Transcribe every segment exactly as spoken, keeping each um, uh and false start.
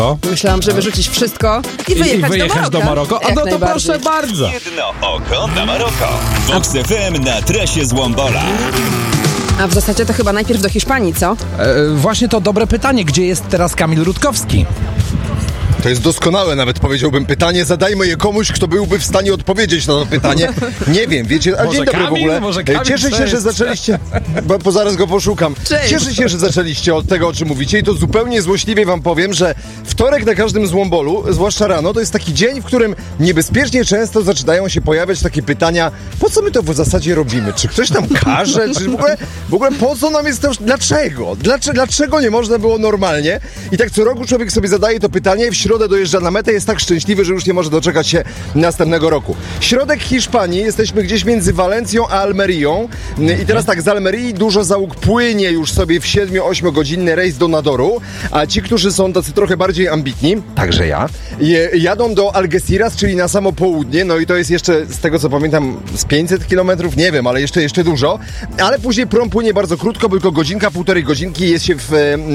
Myślałam, że wyrzucić wszystko i wyjechać, I wyjechać do Maroko. Do Maroko. A no to proszę bardzo. Jedno oko na Maroko. Vox F M na trasie z Łombola. A w zasadzie to chyba najpierw do Hiszpanii, co? E, właśnie to dobre pytanie. Gdzie jest teraz Kamil Rutkowski? To jest doskonałe nawet, powiedziałbym, pytanie. Zadajmy je komuś, kto byłby w stanie odpowiedzieć na to pytanie. Nie wiem, wiecie, a Może dzień dobry Kamil? w ogóle. Może Kamil Cieszę się, że zaczęliście, bo, bo zaraz go poszukam. Cześć. Cieszę się, że zaczęliście od tego, o czym mówicie i to zupełnie złośliwie wam powiem, że wtorek na każdym złombolu, zwłaszcza rano, to jest taki dzień, w którym niebezpiecznie często zaczynają się pojawiać takie pytania, po co my to w zasadzie robimy? Czy ktoś nam każe? Czy w ogóle, w ogóle po co nam jest to? Dlaczego? Dlaczego, dlaczego nie można było normalnie? I tak co roku człowiek sobie zadaje to pytanie i w środę dojeżdża na metę, jest tak szczęśliwy, że już nie może doczekać się następnego roku. Środek Hiszpanii, jesteśmy gdzieś między Walencją a Almerią i teraz tak, z Almerii dużo załóg płynie już sobie w siedmiu ośmiu godzinny rejs do Nadoru, a ci, którzy są tacy trochę bardziej ambitni, także ja, jadą do Algeciras, czyli na samo południe, no i to jest jeszcze, z tego co pamiętam, z pięćset kilometrów, nie wiem, ale jeszcze, jeszcze dużo, ale później prom płynie bardzo krótko, tylko godzinka, półtorej godzinki, jest się w,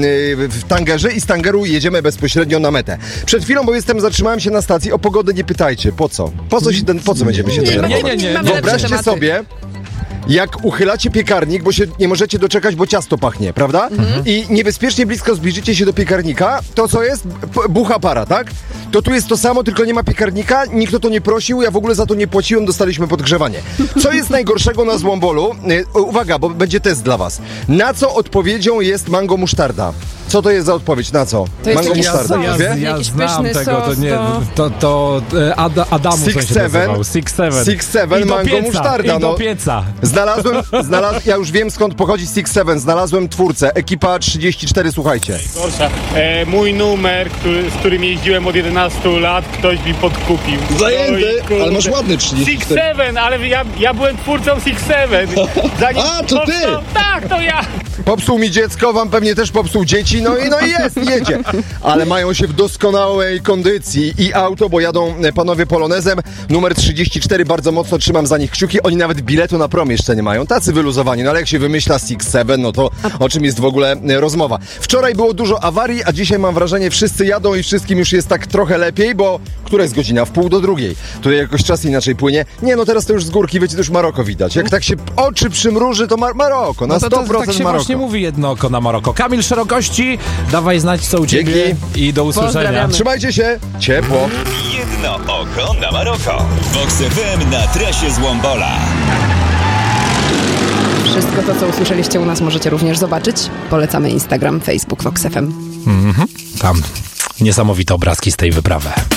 w Tangerze i z Tangeru jedziemy bezpośrednio na metę. Przed chwilą, bo jestem, zatrzymałem się na stacji, o pogodę nie pytajcie, po co? Po co się ten, po co będziemy się denerwować? nie, nie, nie. Wyobraźcie sobie, jak uchylacie piekarnik, bo się nie możecie doczekać, bo ciasto pachnie, prawda? Mhm. I niebezpiecznie blisko zbliżycie się do piekarnika, to co jest? P- bucha para, tak? To tu jest to samo, tylko nie ma piekarnika, nikt o to nie prosił, ja w ogóle za to nie płaciłem, dostaliśmy podgrzewanie. Co jest najgorszego na Złombolu? Yy, uwaga, bo będzie test dla was. Na co odpowiedzią jest mango musztarda? Co to jest za odpowiedź? Na co? To jest mango jakiś musztarda, sos. wie? Ja, ja Jakiś znam pyszny tego, to sos, nie, to- to, to e, Ad, Adamu Six coś się Seven. nazywał. Six Seven. Six Seven, I do mango pieca, musztarda, I do no. pieca. Znalazłem, znalazłem, ja już wiem skąd pochodzi Six Seven, znalazłem twórcę, ekipa trzydzieści cztery, słuchajcie. Gorsza. E, mój numer, który, z którym jeździłem od jedenastu lat, ktoś mi podkupił. Zajęty, Oj, kurde. ale masz ładny trzydzieści Six cztery. Seven, ale ja, ja byłem twórcą Six Seven. Zanim A, to ty! powstał- Tak, to ja! Popsuł mi dziecko, wam pewnie też popsuł dzieci, no i no i jest, jedzie. Ale mają się w doskonałej kondycji i auto, bo jadą panowie polonezem, numer trzydzieści cztery, bardzo mocno trzymam za nich kciuki, oni nawet biletu na prom jeszcze nie mają, tacy wyluzowani, no ale jak się wymyśla Six Seven, no to o czym jest w ogóle rozmowa. Wczoraj było dużo awarii, a dzisiaj mam wrażenie, wszyscy jadą i wszystkim już jest tak trochę lepiej, bo która jest godzina? W pół do drugiej. Tutaj jakoś czas inaczej płynie. Nie, no teraz to już z górki, wiecie, to już Maroko widać. Jak tak się oczy przymruży, to Mar- Maroko, na No to, sto to, procent tak się Maroko. właśnie mówi, jedno oko na Maroko. Kamil Szerokości, dawaj znać co u ciebie Dzięki. i do usłyszenia. Pozdrawiamy. Trzymajcie się, ciepło. Jedno oko na Maroko. Vox F M na trasie z Łombola. Wszystko to, co usłyszeliście u nas, możecie również zobaczyć. Polecamy Instagram, Facebook, Vox F M. Tam niesamowite obrazki z tej wyprawy.